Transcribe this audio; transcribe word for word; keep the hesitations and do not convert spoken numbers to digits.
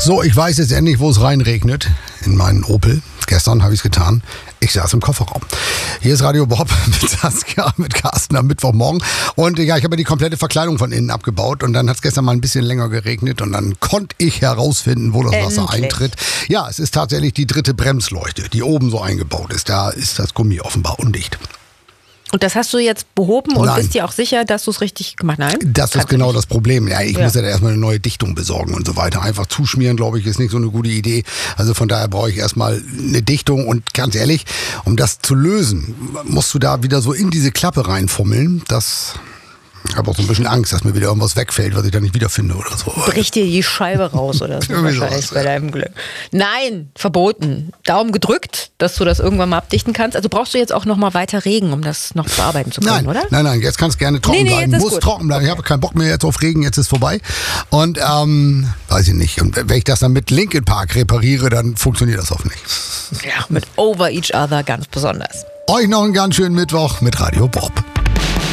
So, ich weiß jetzt endlich, wo es reinregnet in meinen Opel. Gestern habe ich es getan. Ich saß im Kofferraum. Hier ist Radio Bob mit Saskia, mit Carsten am Mittwochmorgen. Und ja, ich habe ja die komplette Verkleidung von innen abgebaut. Und dann hat es gestern mal ein bisschen länger geregnet. Und dann konnte ich herausfinden, wo das Wasser Endlich. eintritt. Ja, es ist tatsächlich die dritte Bremsleuchte, die oben so eingebaut ist. Da ist das Gummi offenbar undicht. Und das hast du jetzt behoben und Nein. bist dir auch sicher, dass du es richtig gemacht hast? Nein? Das ist Kannst du genau nicht. das Problem. Ja, ich Ja. muss ja da erstmal eine neue Dichtung besorgen und so weiter. Einfach zuschmieren, glaube ich, ist nicht so eine gute Idee. Also von daher brauche ich erstmal eine Dichtung. Und ganz ehrlich, um das zu lösen, musst du da wieder so in diese Klappe reinfummeln. Das... Ich habe auch so ein bisschen Angst, dass mir wieder irgendwas wegfällt, was ich da nicht wiederfinde oder so. Brich dir die Scheibe raus oder so Irgendwie wahrscheinlich sowas, bei ja. deinem Glück. Nein, verboten. Daumen gedrückt, dass du das irgendwann mal abdichten kannst. Also brauchst du jetzt auch noch mal weiter Regen, um das noch bearbeiten zu können, Nein, oder? nein, nein, jetzt kann es gerne trocken Nee, nee, bleiben. jetzt ist Muss gut. trocken bleiben. Ich habe keinen Bock mehr jetzt auf Regen, jetzt ist vorbei. Und ähm, weiß ich nicht. Und wenn ich das dann mit Linkin Park repariere, dann funktioniert das hoffentlich. Ja, mit Over Each Other ganz besonders. Euch noch einen ganz schönen Mittwoch mit Radio Bob.